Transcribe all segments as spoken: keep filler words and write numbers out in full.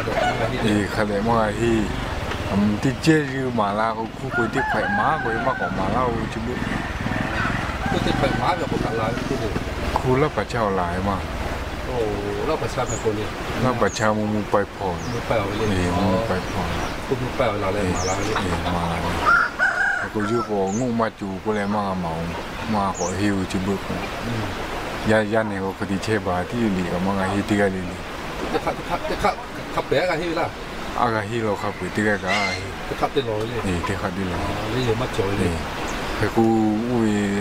eh kale ma hi am ti che yu ma la ko ku ko ti phai ma ko ma ko ma la u chi bu ku ti phai ma ga ko ka la ku ni ku la pa chao lai ma โอ้เราประชาชนคนนี้ la pa cha mu mu pai pho มือเปล่าเลย eh mu pai pho คุณมือเปล่าเราเลยมาแล้วนี่ eh ma la ko yu ko ngu ma chu ko le ma ma ma ko hi u chi bu ko ya ya ne ko ti che ba ti li ka ma ga hi ti ga li li จะขับจะขับจะขับขับแบกกันที่ล่ะ a ga hi lo kha pu ti ga ga hi จะขับได้ร้อยเลย eh ti kha ti lo นี่อยู่มาจ่อยเลย eh ko u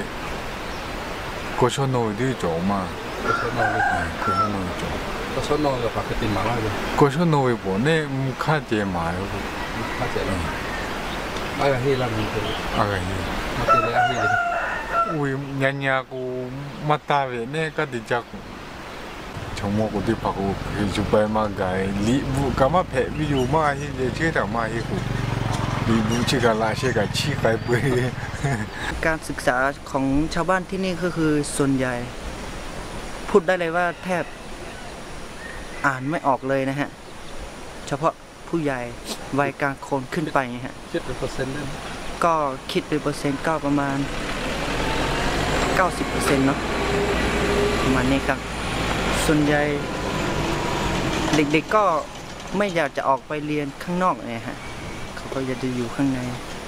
ko cho no di jo ma ก็ชนนอนเลย eh ko cho no jo ก็ชนนอนกับปากติมาแล้วเลย ko cho no we bo ne mu kha je ma yo เข้าใจแล้วไอ้ที่เรามีตัว a ga hi มาตีเลยไอ้ที่เลย 우리 냐냐고 맞다베 내가 디자고 정모고 디파고 주발마가 리부 가마 페 비유마 히제 제다 마 히고 리부 치가 라셰가 치가이 뿌리 การศึกษาของชาวบ้านที่นี่ก็คือส่วนใหญ่พูดได้เลยว่าแทบอ่านไม่ออกเลยนะฮะเฉพาะผู้ใหญ่วัยกลางคนขึ้นไปฮะคิดเป็นเปอร์เซ็นต์ได้ก็คิดเป็นเปอร์เซ็นต์ก็ประมาณ เก้าสิบเปอร์เซ็นต์ เนาะประมาณนี้ครับส่วนใหญ่เด็กๆก็ไม่อยากจะออกไปเรียนข้างนอกเนี่ยฮะเขาก็อยากจะอยู่ข้างใน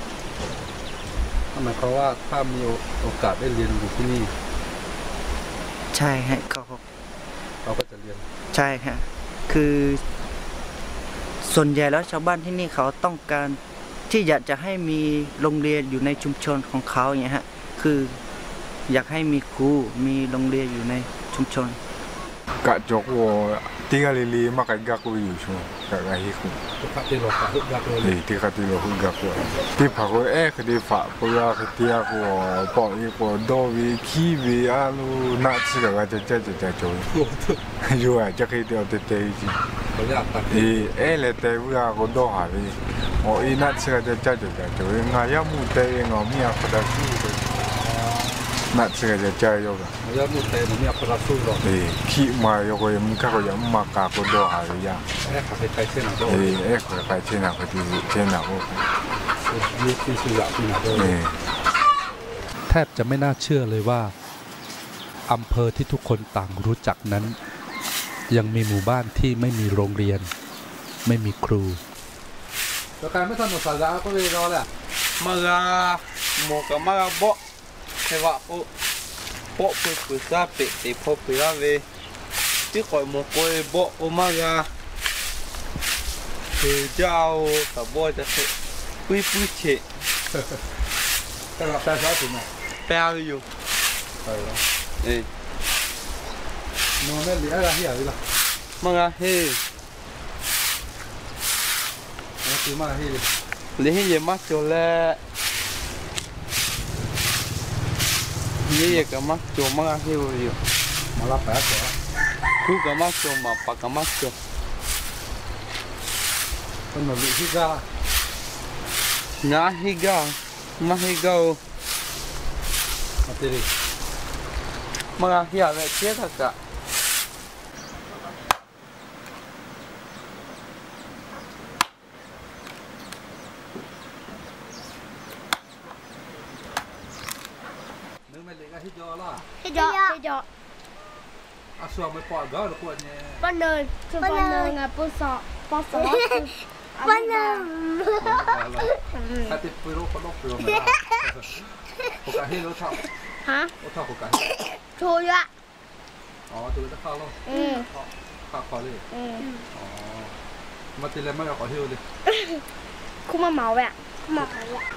หมายความว่าถ้ามีโอกาสได้เรียนอยู่ที่นี่ใช่ฮะเขาเราก็จะเรียนใช่ฮะคือส่วนใหญ่แล้วชาวบ้านที่นี่เขาต้องการที่อยากจะให้มีโรงเรียนอยู่ในชุมชนของเขาอย่างเงี้ยฮะคืออยากให้มีครูมีโรงเรียนอยู่ในชุมชนกะจกวติกะลิลีมากะกะกูอยู่ชูกะกะฮิคุจะขับได้หรอกทุกอย่างเลยเอ้ติกะติโลหุกะกูติพะโกเอคดิฟะปุยาคติยะกูปออีโกโดวีคีวีอาลูนาซิกะกะจะจะจะจะโจอยู่อ่ะจะเคยเดียวเตเตจิเขาอยากตัดเอเอเลเตวิอาโกโดหาวิโออีนาซิกะจะจะจะจะโจงายามุเตงอมีอะฟะดาซูนาซิกะจะจะโยกะเขาอยากมุดเตะมันมีอัปราสูหรอกเอขี้มาโยโกยมุกะโกยมากะโกโดหาวิยาแค่ขับไปไกลเส้นหนาโดเอเอขอไปเช่นอะพอดีเช่นอะโอ้ยืดที่สุดละที่หนาโดเอแทบจะไม่น่าเชื่อเลยว่าอำเภอที่ทุกคนต่างรู้จักนั้น ยังมีหมู่บ้านที่ไม่มีโรงเรียน ไม่มีครูแล้วการไม่ทันหมดสัญญาก็เลยรอแหละมาลาโมกมาลาโบเทวะโอโปปุปุซาเปติโพปิลาเวที่คอยโมโกยโบโอมาลาคือเจ้าตะโบจะเสปุยปุยเชแต่เราแต่เช้าถึงไหนแปลอยู่ไปแล้วเอ้ยนอนไม่เหลืออะไรที่อะไรล่ะมาลาเฮ้เอาซื้อมาที่เลี้ยงเยมาโจแลเยี่ยกับมาโจมาลาเฮ้อยู่มารับแป๊บก่อนคู่กับมาโจมาปากกับมาโจเป็นหนุ่มที่กล้านาฮิกามาฮิกามาตีดิมาลาเฮียเวเชียทักกะนึกไม่เหลือที่จอล่ะ Thế dọ, thế dọ. อาส่วนไม่ปล่อยก็หรือปล่อยเนี่ย Con đời, cho con đời là bố sọ, bố sọ. Con đời. ถ้าติดไปรู้ก็ต้องเปลี่ยนมาโอกาสที่รถเท่า Hả? รถเท่าโอกาส Thôi ạ. อ๋อตัวจะเข้าแล้ว Ừ. เข้าคอเลย Ừ. อ๋อมาตีเลยไม่เอาขอฮิวเลย Không mà máu vậy ạ. Không mà máu vậy ạ.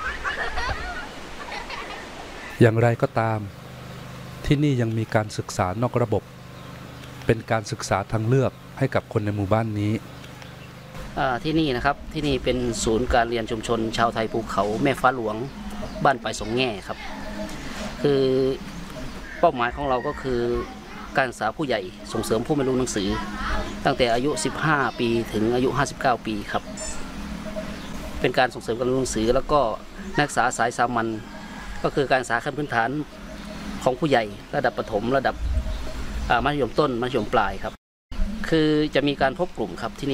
อย่างไรก็ตามที่นี่ยังมีการศึกษานอกระบบ เป็นการศึกษาทางเลือกให้กับคนในหมู่บ้านนี้ที่นี่นะครับที่นี่เป็นศูนย์การเรียนชุมชนชาวไทยภูเขาแม่ฟ้าหลวงบ้านปลายสงแง่ครับคือเป้าหมายของเราก็คือการศึกษาผู้ใหญ่ส่งเสริมผู้ไม่รู้หนังสือ ตั้งแต่อายุสิบห้าปีถึงอายุห้าสิบเก้าปีครับเป็นการส่งเสริมการเรียนหนังสือแล้วก็นักศึกษาสายสามัญก็คือการศึกษาขั้นพื้นฐานของผู้ใหญ่ระดับประถมระดับมัธยมต้นมัธยมปลายครับคือจะมีการพบกลุ่มครับที่นี่